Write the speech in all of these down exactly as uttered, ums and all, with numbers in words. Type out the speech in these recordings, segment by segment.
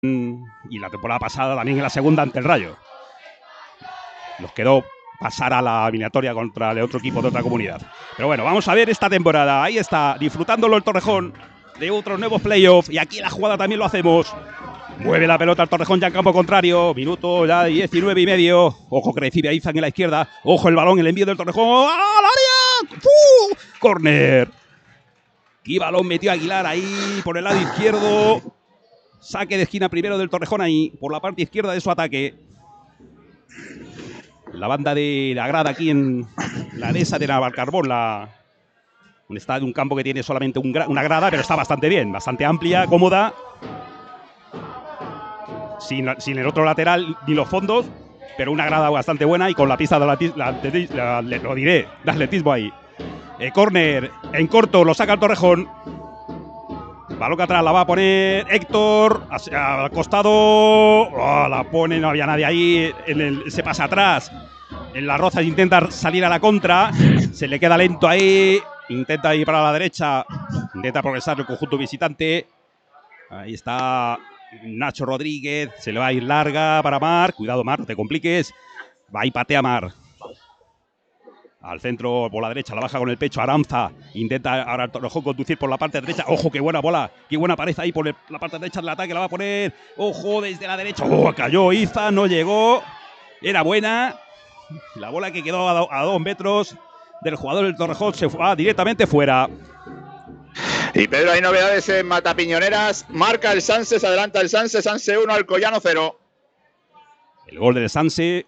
y la temporada pasada también en la segunda ante el Rayo. Nos quedó pasar a la eliminatoria contra el otro equipo de otra comunidad. Pero bueno, vamos a ver esta temporada. Ahí está, disfrutándolo el Torrejón de otros nuevos playoffs. Y aquí la jugada también lo hacemos. Mueve la pelota el Torrejón ya en campo contrario. Minuto ya diecinueve y medio. Ojo que recibe a Izan en la izquierda. Ojo el balón, el envío del Torrejón. ¡Al área! ¡Uh! ¡Corner! Y balón metió Aguilar ahí por el lado izquierdo. Saque de esquina primero del Torrejón ahí, por la parte izquierda de su ataque. La banda de la grada aquí en la dehesa de Navalcarbón, la, un estadio, un campo que tiene solamente un, una grada, pero está bastante bien, bastante amplia, cómoda. Sin, sin el otro lateral ni los fondos, pero una grada bastante buena y con la pista de la, la, la, la, lo diré, de atletismo ahí. Eh, córner en corto, lo saca el Torrejón. Balón que atrás la va a poner Héctor, al costado, oh, la pone, no había nadie ahí, en el, se pasa atrás, en la roza intenta salir a la contra, se le queda lento ahí, intenta ir para la derecha, intenta progresar el conjunto visitante, ahí está Nacho Rodríguez, se le va a ir larga para Mar, cuidado Mar, no te compliques, va y patea Mar. Al centro, por la derecha, la baja con el pecho, Aranza, intenta ahora el Torrejón conducir por la parte derecha, ojo, qué buena bola, qué buena pared ahí por el, la parte derecha del ataque, la va a poner, ojo, desde la derecha, oh, cayó Iza, no llegó, era buena, la bola que quedó a, do, a dos metros del jugador del Torrejón se va directamente fuera. Y Pedro, hay novedades en Matapiñoneras, marca el Sanse, se adelanta el Sanse, Sanse uno, Alcoyano cero. El gol del Sanse.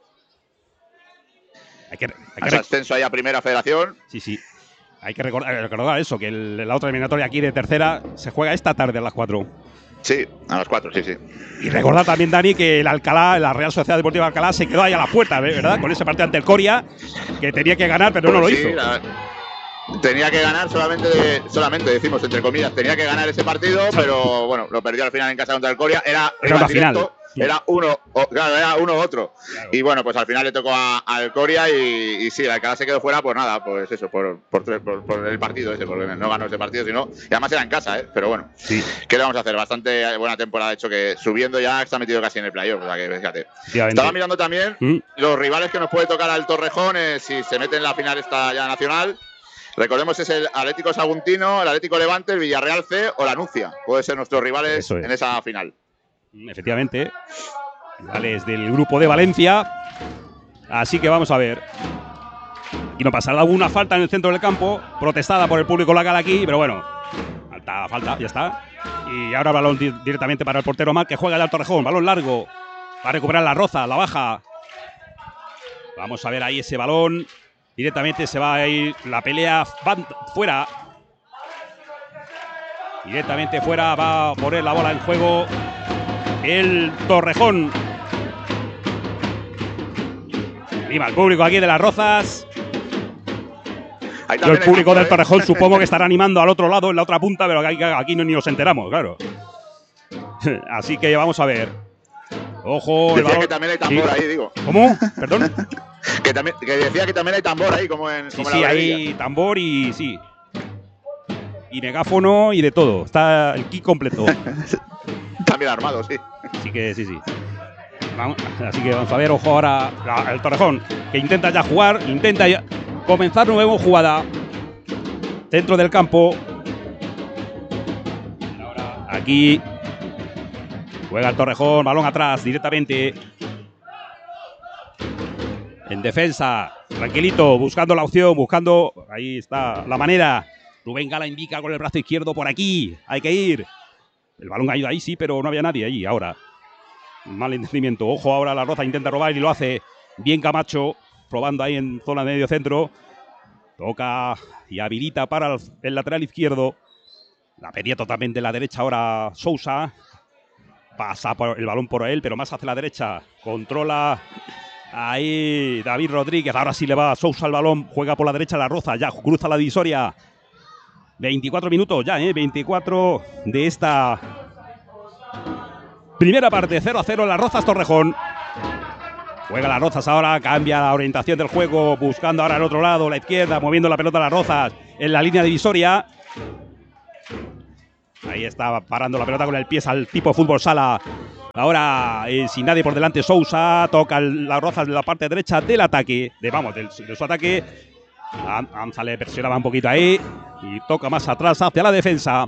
Hay que, hay que ascenso ahí a Primera Federación. Sí, sí. Hay que recordar, recordar eso, que el, la otra eliminatoria aquí de tercera se juega esta tarde a las cuatro. Sí, a las cuatro, sí, sí. Y recordar también, Dani, que el Alcalá, la Real Sociedad Deportiva Alcalá, se quedó ahí a la puerta, ¿verdad? Con ese partido ante el Coria, que tenía que ganar, pero pues no lo sí, hizo. La, tenía que ganar solamente, de, solamente, decimos, entre comillas, tenía que ganar ese partido, pero bueno, lo perdió al final en casa contra el Coria. Era, era una final. Directo, Era uno, o, claro, era uno u otro. Claro. Y bueno, pues al final le tocó al Coria y, y sí, el Alcalá se quedó fuera, pues nada, pues eso, por, por, por, por el partido ese, porque no ganó ese partido, sino, y además era en casa, ¿eh? Pero bueno, sí. ¿Qué le vamos a hacer? Bastante buena temporada, de hecho, que subiendo ya está metido casi en el playoff, o sea que fíjate. Estaba mirando también ¿Mm? los rivales que nos puede tocar al Torrejón, eh, si se mete en la final esta ya nacional. Recordemos es el Atlético Saguntino, el Atlético Levante, el Villarreal C o la Nucia. Pueden ser nuestros rivales es. en esa final. Efectivamente, rivales del grupo de Valencia. Así que vamos a ver. Y no pasará una falta en el centro del campo, protestada por el público local aquí, pero bueno, falta, falta, ya está. Y ahora balón di directamente para el portero Mar, que juega ya al Torrejón. Balón largo, va a recuperar la Roza, la baja. Vamos a ver ahí ese balón. Directamente se va a ir la pelea van fuera. Directamente fuera, va a poner la bola en juego el Torrejón. Viva el público aquí de las Rozas. Yo el público campo, del Torrejón ¿eh? Supongo que estará animando al otro lado, en la otra punta, pero aquí, aquí no, ni nos enteramos, claro. Así que vamos a ver. Ojo, decía el que también hay tambor ¿Sí? ahí, digo. ¿Cómo? ¿Perdón? que, también, que decía que también hay tambor ahí, como en Sí, como sí, la hay tambor y sí. Y megáfono y de todo. Está el kit completo. También armado, sí. Así que sí, sí. Vamos, así que vamos a ver, ojo ahora el Torrejón, que intenta ya jugar, intenta ya comenzar nueva jugada. Dentro del campo. Ahora aquí. Juega el Torrejón, balón atrás directamente. En defensa, tranquilito, buscando la opción, buscando. Ahí está la manera. Rubén Gala indica con el brazo izquierdo por aquí. Hay que ir. El balón ha ido ahí, sí, pero no había nadie allí ahora. Mal entendimiento. Ojo, ahora la Roza intenta robar y lo hace bien Camacho, probando ahí en zona de medio centro. Toca y habilita para el lateral izquierdo. La pedía totalmente de la derecha ahora Sousa. Pasa por el balón por él, pero más hacia la derecha. Controla ahí David Rodríguez. Ahora sí le va a Sousa el balón. Juega por la derecha la Roza. Ya cruza la divisoria. veinticuatro minutos ya, ¿eh? veinticuatro de esta primera parte. cero a cero en las Rozas Torrejón. Juega las Rozas ahora. Cambia la orientación del juego. Buscando ahora el otro lado, la izquierda. Moviendo la pelota a las Rozas en la línea divisoria. Ahí está parando la pelota con el pie al tipo fútbol sala Ahora, eh, sin nadie por delante, Sousa toca las Rozas de la parte derecha del ataque, de vamos, del, de su ataque. Amza le presionaba un poquito ahí y toca más atrás hacia la defensa.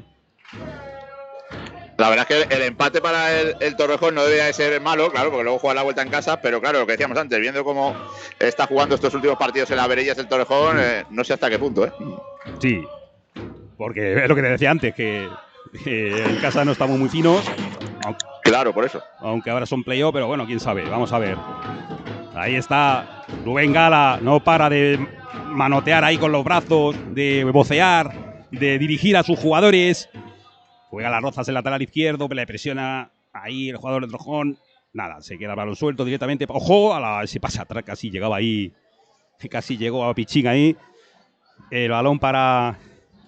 La verdad es que el empate para el, el Torrejón no debería de ser malo, claro, porque luego juega la vuelta en casa, pero claro, lo que decíamos antes, viendo cómo está jugando estos últimos partidos en las verillas el Torrejón, eh, no sé hasta qué punto, ¿eh? Sí, porque es lo que te decía antes, que, que en casa no estamos muy finos. Aunque, claro, por eso. Aunque ahora son play-off, pero bueno, quién sabe, vamos a ver. Ahí está Rubén Gala, no para de manotear ahí con los brazos, de vocear, de dirigir a sus jugadores. Juega las Rozas el lateral izquierdo, le presiona ahí el jugador del Torrejón. Nada, se queda el balón suelto directamente. ¡Ojo! A la, ese pase atrás, casi llegaba ahí. Casi llegó a Pichín ahí. El balón para.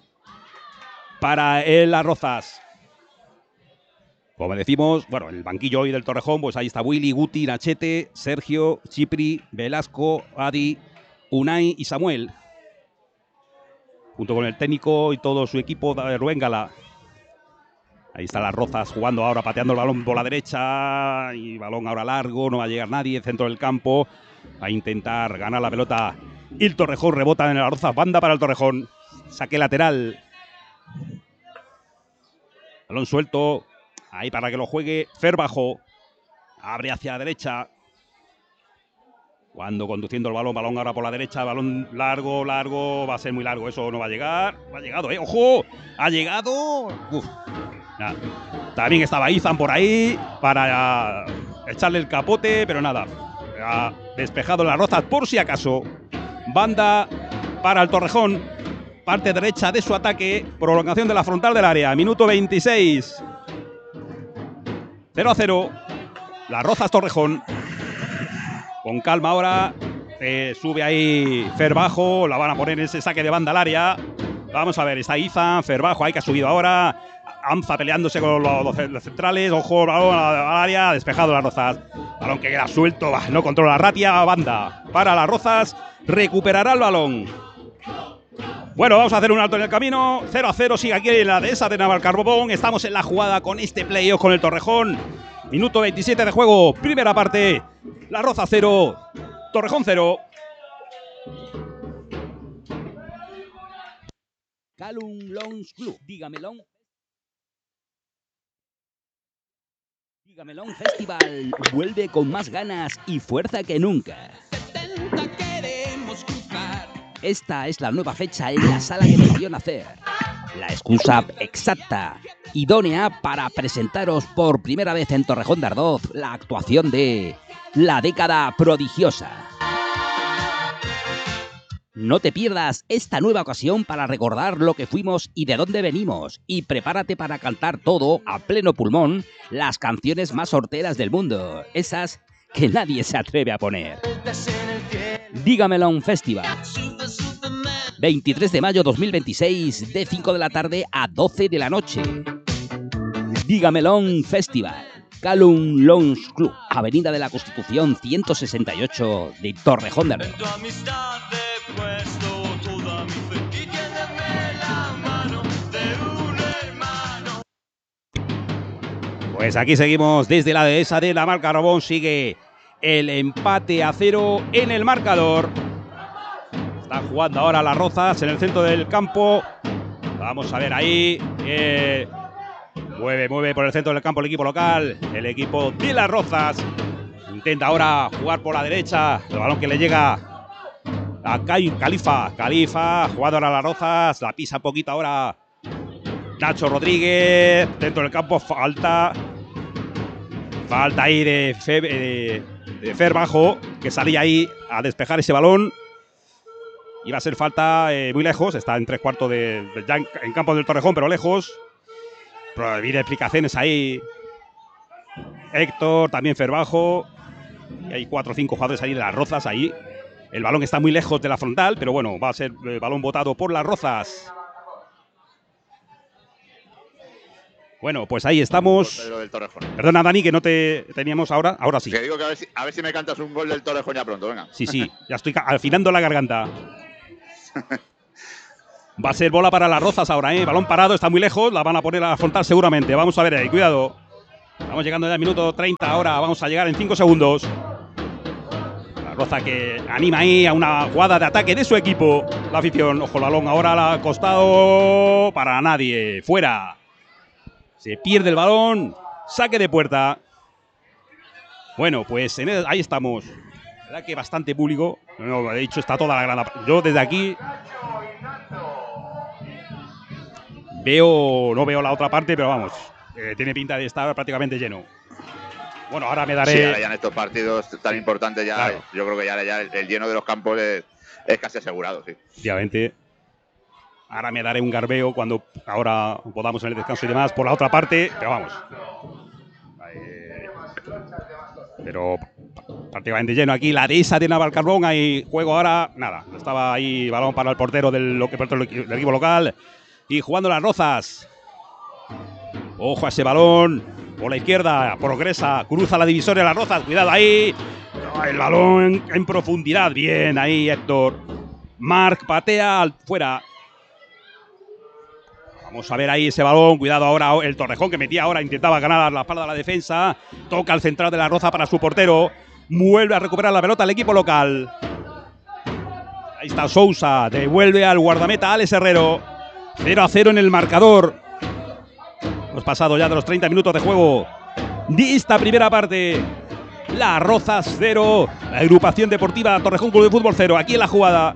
Para el Las Rozas. Como decimos, bueno, el banquillo hoy del Torrejón, pues ahí está Willy, Guti, Nachete, Sergio, Chipri, Velasco, Adi, Unai y Samuel. Junto con el técnico y todo su equipo de Rubén Gala. Ahí está Las Rozas jugando ahora, pateando el balón por la derecha. Y balón ahora largo, no va a llegar nadie. Centro del campo. A intentar ganar la pelota. Y el Torrejón rebota en Las Rozas. Banda para el Torrejón. Saque lateral. Balón suelto. Ahí para que lo juegue Fer Bajo. Abre hacia la derecha. Cuando conduciendo el balón, balón ahora por la derecha, balón largo, largo, va a ser muy largo, eso no va a llegar. Ha llegado, ¿eh? ¡Ojo! ¡Ha llegado! Uf. Nada. También estaba Izan por ahí para echarle el capote, pero nada. Ha despejado Las Rozas por si acaso. Banda para el Torrejón. Parte derecha de su ataque. Prolongación de la frontal del área. Minuto veintiséis. cero a cero. Las Rozas Torrejón. Con calma ahora. Eh, sube ahí Fer Bajo. La van a poner en ese saque de banda al área. Vamos a ver. Está Izan. Fer Bajo ahí que ha subido ahora. Amza peleándose con los, los centrales. Ojo, balón al área. Despejado Las Rozas. Balón que queda suelto. Bah, no controla la Ratia. Banda para Las Rozas. Recuperará el balón. Bueno, vamos a hacer un alto en el camino. cero a cero. Sigue aquí en la dehesa de Navalcarbón. Estamos en la jugada con este playoff con el Torrejón. Minuto veintisiete de juego. Primera parte. Las Rozas cero. Torrejón cero. Calum Lounge Club. Dígamelo. Dígamelo Festival vuelve con más ganas y fuerza que nunca. Esta es la nueva fecha en la sala que me vio nacer. La excusa exacta, idónea para presentaros por primera vez en Torrejón de Ardoz la actuación de La Década Prodigiosa. No te pierdas esta nueva ocasión para recordar lo que fuimos y de dónde venimos. Y prepárate para cantar todo a pleno pulmón las canciones más horteras del mundo. Esas que nadie se atreve a poner. Dígamelo un festival. veintitrés de mayo dos mil veintiséis, de cinco de la tarde a doce de la noche. Dígamelo un festival. Calum Lounge Club, Avenida de la Constitución ciento sesenta y ocho de Torrejón de Ardoz. Pues aquí seguimos desde la dehesa de Navalcarbón. Sigue el empate a cero en el marcador. Están jugando ahora Las Rozas en el centro del campo. Vamos a ver ahí. Eh, mueve, mueve por el centro del campo el equipo local. El equipo de Las Rozas. Intenta ahora jugar por la derecha. El balón que le llega a Califa. Califa, jugador a Las Rozas. La pisa un poquito ahora Nacho Rodríguez. Dentro del campo falta. Falta ahí de, Fe, de, de Fer Bajo, que salía ahí a despejar ese balón. Iba a ser falta eh, muy lejos. Está en tres cuartos de, de ya en, en campo del Torrejón, pero lejos. Prohibir explicaciones ahí. Héctor, también Fer Bajo. Y hay cuatro o cinco jugadores ahí de Las Rozas ahí. El balón está muy lejos de la frontal, pero bueno, va a ser el balón botado por Las Rozas. Bueno, pues ahí estamos. Del Torrejón. Perdona, Dani, que no te teníamos ahora. Ahora sí. Que digo que a ver, si, a ver si me cantas un gol del Torrejón ya pronto, venga. Sí, sí, ya estoy afinando la garganta. Va a ser bola para Las Rozas ahora, ¿eh? Balón parado, está muy lejos. La van a poner a la frontal seguramente. Vamos a ver ahí, cuidado. Estamos llegando ya al minuto treinta. Ahora vamos a llegar en cinco segundos. La Roza que anima ahí a una jugada de ataque de su equipo. La afición. Ojo el balón. Ahora la ha costado para nadie. Fuera. Se pierde el balón. Saque de puerta. Bueno, pues en el, ahí estamos. La verdad que bastante público. No, de hecho, está toda la grada. Yo desde aquí veo, no veo la otra parte, pero vamos, eh, tiene pinta de estar prácticamente lleno. Bueno, ahora me daré. Sí, ahora ya en estos partidos tan importantes, ya, claro. Yo creo que ya, ya el, el lleno de los campos es, es casi asegurado, sí. Efectivamente. Ahora me daré un garbeo cuando ahora podamos en el descanso y demás por la otra parte, pero vamos. Eh, pero prácticamente lleno aquí. La dehesa de Navalcarbón. Hay juego ahora. Nada. Estaba ahí balón para el portero del, del equipo local. Y jugando las Rozas. Ojo a ese balón. Por la izquierda. Progresa. Cruza la divisoria de las Rozas. Cuidado ahí. El balón en, en profundidad. Bien ahí Héctor. Marc patea al, fuera. Vamos a ver ahí ese balón. Cuidado ahora el Torrejón que metía ahora. Intentaba ganar la espalda de la defensa. Toca al central de la Roza para su portero. Vuelve a recuperar la pelota al equipo local. Ahí está Sousa. Devuelve al guardameta Alex Herrero. cero a cero en el marcador. Hemos pasado ya de los treinta minutos de juego de esta primera parte. Las Rozas cero. La agrupación deportiva Torrejón Club de Fútbol cero. Aquí en la jugada.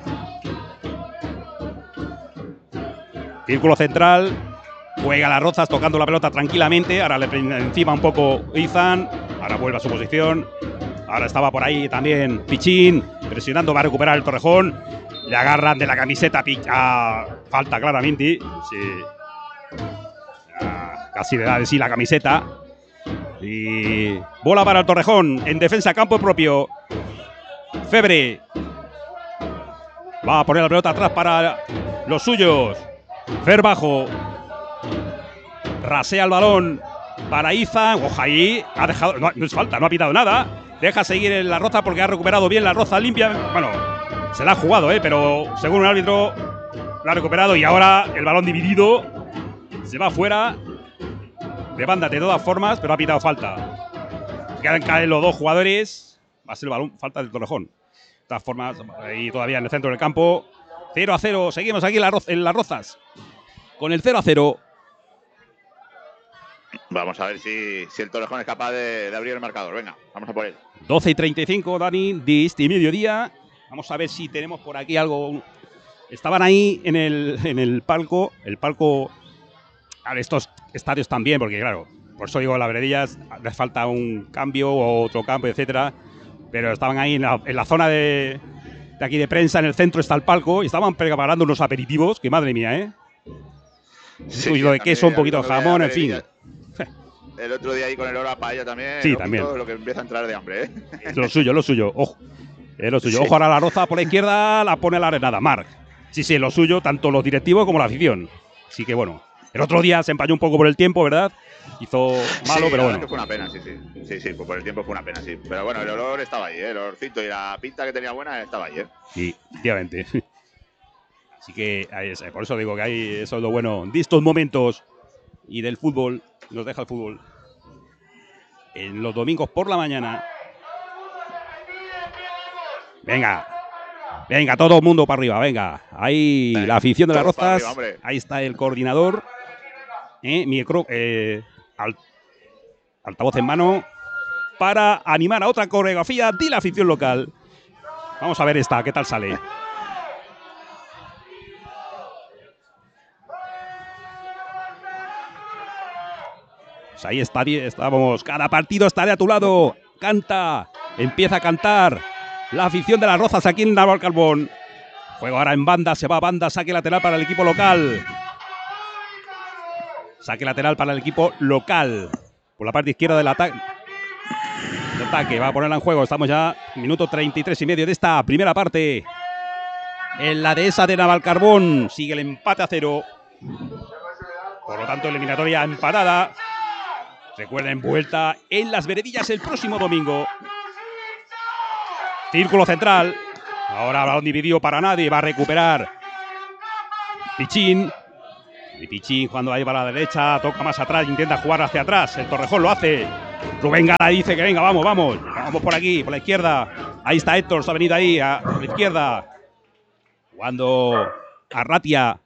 Círculo central. Juega las Rozas tocando la pelota tranquilamente. Ahora le encima un poco Izan. Ahora vuelve a su posición. Ahora estaba por ahí también Pichín. Presionando, va a recuperar el Torrejón. Le agarran de la camiseta. Ah, falta claramente. Sí. Ah, casi le da de sí la camiseta. Y bola para el Torrejón. En defensa, campo propio. Febre. Va a poner la pelota atrás para los suyos. Fer bajo. Rasea el balón para Izan. Ojo ahí. Ha dejado. No, no es falta, no ha pitado nada. Deja seguir en la Roza porque ha recuperado bien la Roza limpia. Bueno, se la ha jugado, ¿eh? Pero según el árbitro la ha recuperado. Y ahora el balón dividido. Se va fuera. De banda de todas formas, pero ha pitado falta. Quedan caer los dos jugadores. Va a ser el balón. Falta del Torrejón. De todas formas, ahí todavía en el centro del campo. cero a cero. Seguimos aquí en, la, en las Rozas. Con el cero a cero. Vamos a ver si, si el Torrejón es capaz de, de abrir el marcador. Venga, vamos a por él. doce y treinta y cinco, Dani, de este mediodía. Vamos a ver si tenemos por aquí algo. Estaban ahí en el, en el palco. El palco. A estos estadios también, porque claro, por eso digo, las veredillas les falta un cambio o otro cambio, etcétera. Pero estaban ahí en la, en la zona de, de aquí de prensa, en el centro está el palco, y estaban preparando unos aperitivos, que madre mía, ¿eh? Sí, un poquito de queso, un poquito de jamón, en fin. El otro día ahí con el oro a paella también. Sí, también. Lo que empieza a entrar de hambre, ¿eh? Es lo suyo, lo suyo. Ojo. Es lo suyo. Sí. Ojo, ahora la Roza por la izquierda la pone la arenada. Marc. Sí, sí, lo suyo, tanto los directivos como la afición. Así que bueno. El otro día se empañó un poco por el tiempo, ¿verdad? Hizo malo, sí, pero bueno. Que fue una pena, sí, sí. Sí, sí, por el tiempo fue una pena, sí. Pero bueno, el olor estaba ahí, ¿eh? El olorcito y la pinta que tenía buena estaba ahí, ¿eh? Sí, efectivamente. Así que por eso digo que hay, eso es lo bueno de estos momentos y del fútbol. Nos deja el fútbol. En los domingos por la mañana. Venga. Venga, todo el mundo para arriba, venga. Ahí venga, la afición de las Rozas. Arriba, ahí está el coordinador. Eh, micro, eh, alt, altavoz en mano. Para animar a otra coreografía de la afición local. Vamos a ver esta, ¿qué tal sale? Pues ahí está, estamos. Cada partido estaré a tu lado. Canta, empieza a cantar. La afición de las Rozas aquí en Navalcarbón. Juego ahora en banda, se va a banda, saque lateral para el equipo local. Saque lateral para el equipo local. Por la parte izquierda del ataque. El ataque va a ponerla en juego. Estamos ya en minuto treinta y tres y medio de esta primera parte. En la dehesa de Navalcarbón sigue el empate a cero. Por lo tanto, eliminatoria empatada. Recuerden, vuelta en las veredillas el próximo domingo. Círculo central. Ahora balón dividido para nadie. Va a recuperar Pichín. Y Pichín cuando ahí va a la derecha, toca más atrás, intenta jugar hacia atrás. El Torrejón lo hace. Rubén Gala dice que venga, vamos, vamos. Vamos por aquí, por la izquierda. Ahí está Héctor, se ha venido ahí a la izquierda. Jugando Arratia.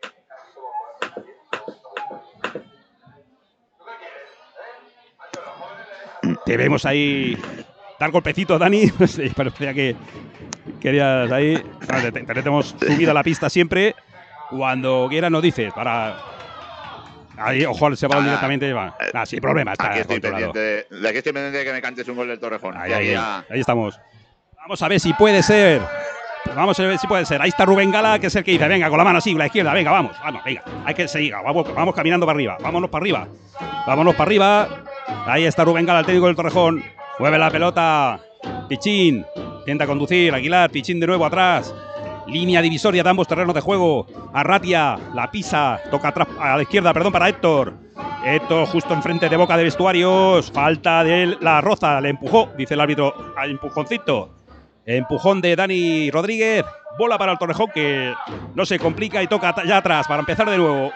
Te vemos ahí dar golpecitos, Dani. Parecía que querías ahí. Tenemos subida a la pista siempre. Cuando quieras nos dices para. Ahí, ojo, se va ah, directamente. Va. Nah, sin problema. Está aquí estoy pendiente de, de aquí estoy pendiente de que me cantes un gol del Torrejón. Ahí, ahí, ahí, ahí estamos. Vamos a ver si puede ser. Vamos a ver si puede ser. Ahí está Rubén Gala, que es el que dice, venga, con la mano así, con la izquierda, venga, vamos, vamos, venga. Hay que seguir, vamos, vamos caminando para arriba. Vámonos para arriba. Vámonos para arriba. Ahí está Rubén Gala, el técnico del Torrejón. Mueve la pelota. Pichín. Intenta conducir. Aguilar. Pichín de nuevo atrás. Línea divisoria de ambos terrenos de juego. Arratia. La pisa. Toca atrás a la izquierda, perdón, para Héctor. Héctor justo enfrente de boca de vestuarios. Falta de la Roza. Le empujó, dice el árbitro, al empujoncito. Empujón de Dani Rodríguez. Bola para el Torrejón que no se complica y toca ya atrás para empezar de nuevo.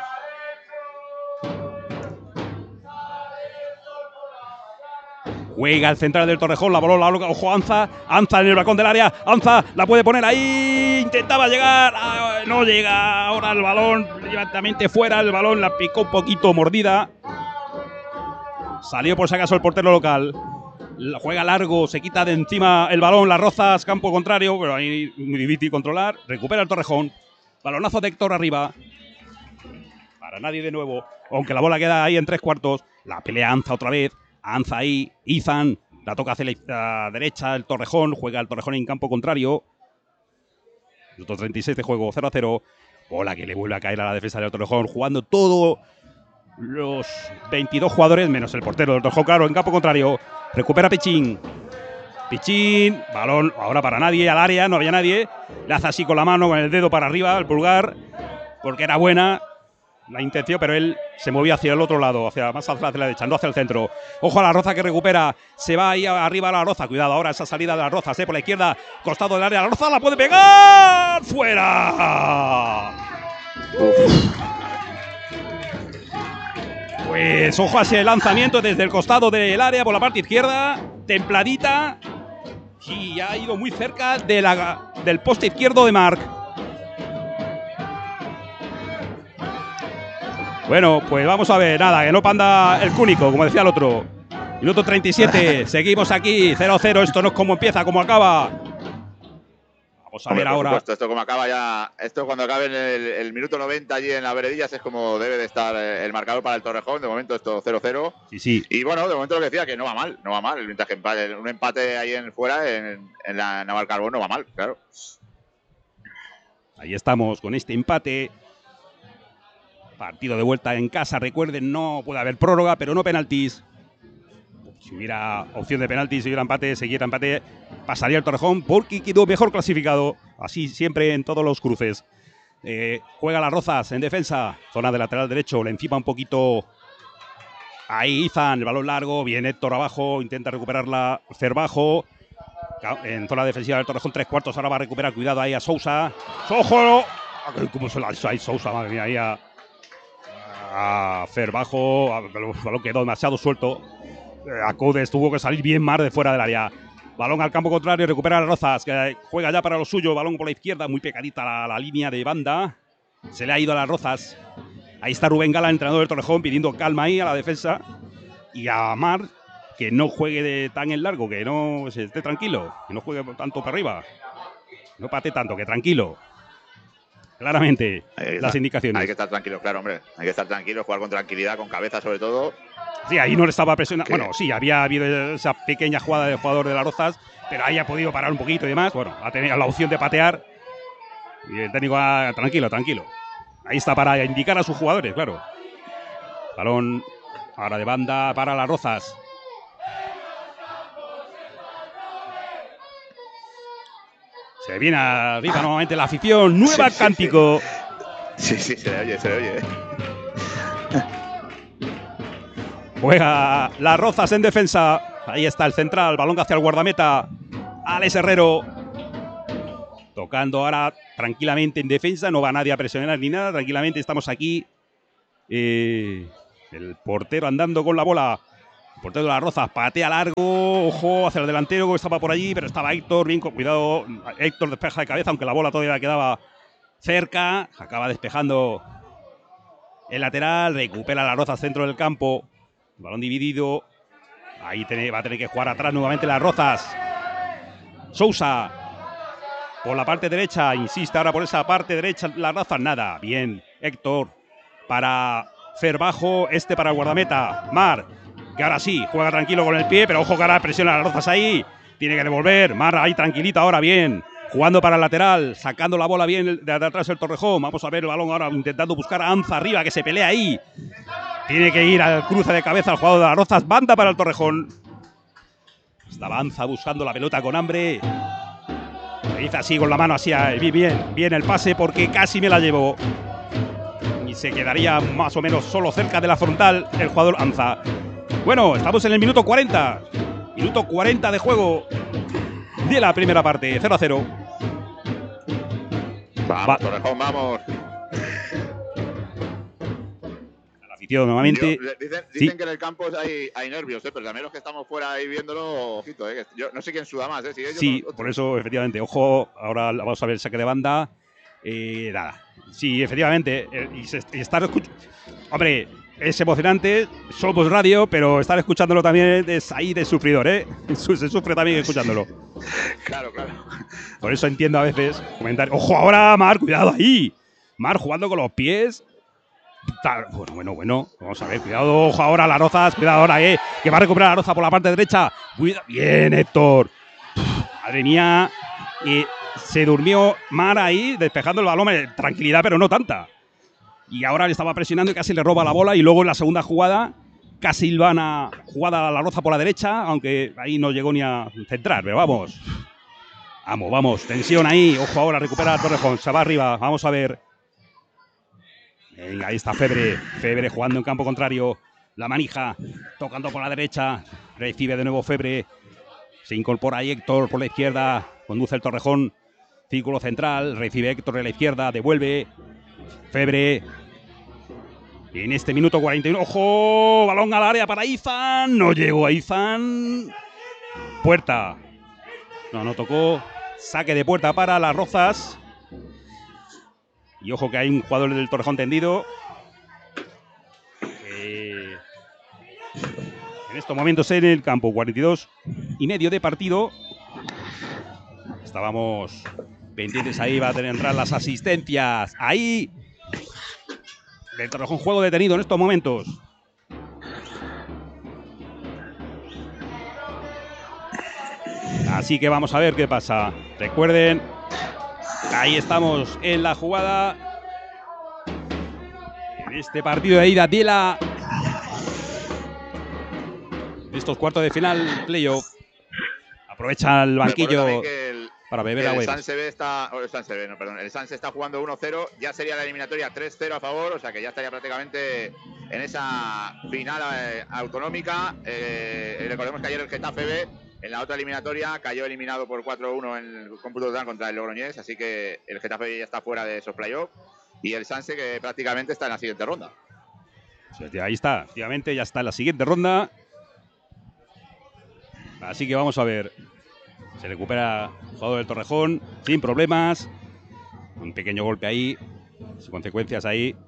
Juega el central del Torrejón, la bola, la ojo, Anza, Anza en el balcón del área, Anza la puede poner ahí, intentaba llegar, ah, no llega, ahora el balón, directamente fuera, el balón la picó un poquito mordida. Salió por si acaso el portero local, la juega largo, se quita de encima el balón, las Rozas, campo contrario, pero ahí muy difícil controlar, recupera el Torrejón, balonazo de Héctor arriba, para nadie de nuevo, aunque la bola queda ahí en tres cuartos, la pelea Anza otra vez. Anza ahí, Izan, la toca hacia la derecha, el Torrejón, juega el Torrejón en campo contrario. Minuto treinta y seis de juego, cero a cero. Bola que le vuelve a caer a la defensa del Torrejón, jugando todos los veintidós jugadores, menos el portero del Torrejón, claro, en campo contrario. Recupera Pichín. Pichín, balón ahora para nadie, al área, no había nadie. Le hace así con la mano, con el dedo para arriba, el pulgar, porque era buena la intención, pero él se movía hacia el otro lado, hacia más hacia la derecha, no hacia el centro. Ojo a la Roza que recupera, se va ahí arriba a la Roza, cuidado ahora esa salida de la Roza, ¿eh? Por la izquierda, costado del área, la Roza la puede pegar, fuera. Uf. Pues ojo a ese lanzamiento desde el costado del área por la parte izquierda, templadita, y ha ido muy cerca de la, del poste izquierdo de Marc. Bueno, pues vamos a ver, nada, que no panda el cúnico, como decía el otro. Minuto treinta y siete, seguimos aquí, cero cero, esto no es como empieza, como acaba. Vamos a Hombre, ver ahora. Supuesto, esto como acaba ya, esto cuando acabe en el, el minuto noventa allí en las veredillas es como debe de estar el marcador para el Torrejón. De momento esto cero cero. Sí, sí. Y bueno, de momento lo que decía, que no va mal, no va mal. Mientras que empate, un empate ahí en fuera, en, en la Navalcarbón, no va mal, claro. Ahí estamos con este empate. Partido de vuelta en casa, recuerden, no puede haber prórroga, pero no penaltis. Si hubiera opción de penaltis, si hubiera empate, siguiera empate, pasaría el Torrejón porque quedó mejor clasificado. Así siempre en todos los cruces. Eh, juega las Rozas en defensa, zona de lateral derecho, le encima un poquito. Ahí Izan, el balón largo, viene Héctor abajo, intenta recuperarla Cerbajo. En zona defensiva del Torrejón, tres cuartos, ahora va a recuperar, cuidado ahí a Sousa. ¡Ojo! ¿Cómo se la hizo ahí Sousa? Madre mía, ahí a... a Cerbajo, el balón quedó demasiado suelto. Acodes tuvo que salir bien más de fuera del área. Balón al campo contrario, recupera a Rozas, que juega ya para lo suyo. Balón por la izquierda, muy pegadita la, la línea de banda. Se le ha ido a las Rozas. Ahí está Rubén Gala, entrenador del Torrejón, pidiendo calma ahí a la defensa. Y a Mar, que no juegue de tan en largo, que no se esté tranquilo, que no juegue tanto para arriba. No pate tanto, que tranquilo. Claramente, las indicaciones. Hay que estar tranquilos, claro, hombre. Hay que estar tranquilos, jugar con tranquilidad, con cabeza sobre todo. Sí, ahí no le estaba presionando. Bueno, sí, había habido esa pequeña jugada del jugador de las Rozas, pero ahí ha podido parar un poquito y demás. Bueno, ha tenido la opción de patear. Y el técnico, ah, tranquilo, tranquilo. Ahí está para indicar a sus jugadores, claro. Balón ahora de banda para las Rozas. Se viene arriba nuevamente la afición. Nueva sí, cántico. Sí, sí, sí, se le oye, se le oye. Juega las Rozas en defensa. Ahí está el central. Balón hacia el guardameta. Alex Herrero. Tocando ahora tranquilamente en defensa. No va nadie a presionar ni nada. Tranquilamente estamos aquí Eh, el portero andando con la bola. El portero de las Rozas patea largo. Ojo hacia el delantero que estaba por allí, pero estaba Héctor. Bien, con cuidado. Héctor despeja de cabeza, aunque la bola todavía quedaba cerca. Acaba despejando el lateral. Recupera las Rozas centro del campo. Balón dividido. Ahí tiene, va a tener que jugar atrás nuevamente las Rozas. Sousa. Por la parte derecha. Insiste ahora por esa parte derecha. Las Rozas nada. Bien. Héctor. Para Fer bajo. Este para el guardameta. Mar. Que ahora sí. Juega tranquilo con el pie. Pero ojo que ahora presiona a las Rozas ahí. Tiene que devolver. Mar ahí tranquilita ahora. Bien. Jugando para el lateral. Sacando la bola bien de atrás el Torrejón. Vamos a ver el balón ahora intentando buscar a Anza arriba. Que se pelea ahí. Tiene que ir al cruce de cabeza al jugador de las Rozas. Banda para el Torrejón. Estaba Anza buscando la pelota con hambre. Se dice así con la mano así. Bien, bien el pase porque casi me la llevó. Y se quedaría más o menos solo cerca de la frontal el jugador Anza. Bueno, estamos en el minuto cuarenta. Minuto cuarenta de juego de la primera parte. cero a cero. Vamos, Va. Torrejón, vamos. Nuevamente. Yo, dicen dicen sí. que en el campo hay, hay nervios, ¿eh? Pero también los que estamos fuera ahí viéndolo, ojito, ¿eh? Yo no sé quién suda más, ¿eh? Si ellos sí, por eso, efectivamente. Ojo, ahora vamos a ver el saque de banda. Eh, nada. Sí, efectivamente. Eh, y, se, y estar escuchando. Hombre, es emocionante. Somos radio, pero estar escuchándolo también es ahí de sufridor, ¿eh? Se sufre también escuchándolo. Claro, claro. Por eso entiendo a veces comentarios. Ojo, ahora, Mar, cuidado ahí. Mar jugando con los pies. Bueno, bueno, bueno, vamos a ver, cuidado, ojo ahora las Rozas, cuidado ahora, eh, que va a recuperar la Roza por la parte derecha. Cuida, bien, Héctor. Madre mía, y se durmió Mar ahí, despejando el balón, tranquilidad, pero no tanta. Y ahora le estaba presionando y casi le roba la bola. Y luego en la segunda jugada, casi Silvana, jugada a la Roza por la derecha, aunque ahí no llegó ni a centrar, pero vamos. Vamos, vamos, tensión ahí, ojo ahora, recupera Torrejón, se va arriba, vamos a ver. Venga, ahí está Febre. Febre jugando en campo contrario. La manija, tocando por la derecha. Recibe de nuevo Febre. Se incorpora ahí Héctor por la izquierda. Conduce el Torrejón. Círculo central. Recibe Héctor de la izquierda. Devuelve. Febre. En este minuto cuarenta y uno. ¡Ojo! Balón al área para Izan. No llegó a Izan. Puerta. No, no tocó. Saque de puerta para las Rozas. Y ojo que hay un jugador del Torrejón tendido. Eh, en estos momentos en el campo, cuarenta y dos y medio de partido. Estábamos pendientes ahí, va a tener entrar las asistencias. Ahí. El Torrejón juego detenido en estos momentos. Así que vamos a ver qué pasa. Recuerden. Ahí estamos en la jugada. En este partido de ida de la de estos cuartos de final, playoff. Aprovecha el banquillo el, para beber agua. El San Sebe está, oh, el San Sebe, no, perdón, el San se está jugando uno cero. Ya sería la eliminatoria tres cero a favor, o sea que ya estaría prácticamente en esa final eh, autonómica. Eh, recordemos que ayer el Getafe B en la otra eliminatoria cayó eliminado por cuatro uno en el cómputo total contra el Logroñés, así que el Getafe ya está fuera de esos playoffs y el Sanse que prácticamente está en la siguiente ronda. Ahí está, efectivamente ya está en la siguiente ronda. Así que vamos a ver. Se recupera el jugador del Torrejón sin problemas. Un pequeño golpe ahí, sin consecuencias ahí.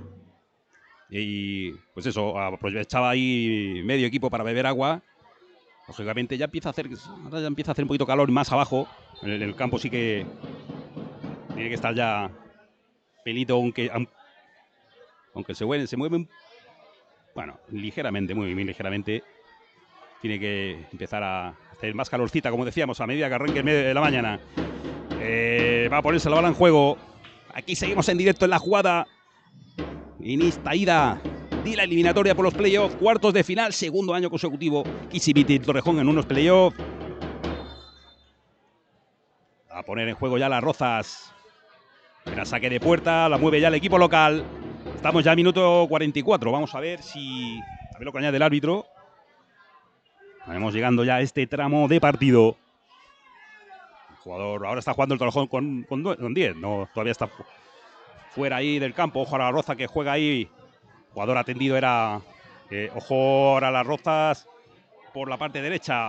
Y pues eso, aprovechaba ahí medio equipo para beber agua. Lógicamente ya empieza a hacer, ahora ya empieza a hacer un poquito calor más abajo. En el, en el campo sí que tiene que estar ya pelito, aunque aunque se mueve, se mueve bueno, ligeramente, muy, muy ligeramente. Tiene que empezar a hacer más calorcita, como decíamos, a medida que arranque el medio de la mañana. Eh, va a ponerse la bala en juego. Aquí seguimos en directo en la jugada. En esta ida de la eliminatoria por los playoffs, cuartos de final, segundo año consecutivo. Kissibiti y Torrejón en unos playoffs. A poner en juego ya las Rozas. Era saque de puerta, la mueve ya el equipo local. Estamos ya a minuto cuarenta y cuatro. Vamos a ver si... A ver lo que añade el árbitro. Estamos llegando ya a este tramo de partido. El jugador ahora está jugando el Torrejón con, con, con diez. No, todavía está fuera ahí del campo. Ojo a la Roza que juega ahí Jugador atendido era, eh, ojo ahora las Rozas por la parte derecha.